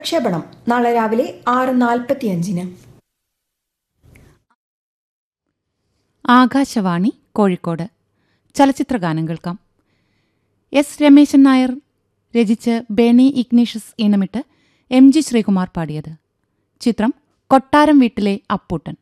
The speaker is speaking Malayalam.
പ്രക്ഷേപണം നാളെ രാവിലെ 6:45. ആകാശവാണി കോഴിക്കോട്. ചലച്ചിത്രഗാനം കേൾക്കാം. എസ് രമേശൻ നായർ രചിച്ച് Berny Ignatius ഈണമിട്ട് M G Sreekumar പാടിയത്. ചിത്രം കൊട്ടാരം വീട്ടിലെ അപ്പൂട്ടൻ.